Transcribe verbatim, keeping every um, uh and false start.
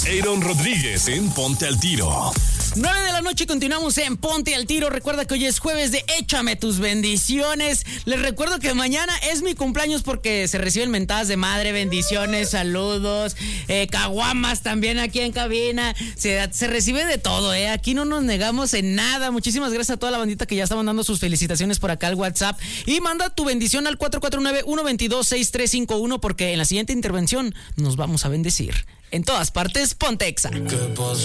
Aaron Rodríguez en Ponte al Tiro. nueve de la noche, continuamos en Ponte al Tiro. Recuerda que hoy es jueves de Échame tus bendiciones. Les recuerdo que mañana es mi cumpleaños porque se reciben mentadas de madre, bendiciones, saludos, eh, caguamas también aquí en cabina. Se, se recibe de todo, ¿eh? Aquí no nos negamos en nada. Muchísimas gracias a toda la bandita que ya está mandando sus felicitaciones por acá al WhatsApp. Y manda tu bendición al cuatro cuatro nueve, uno dos dos, seis tres cinco uno porque en la siguiente intervención nos vamos a bendecir. En todas partes, Pontexa.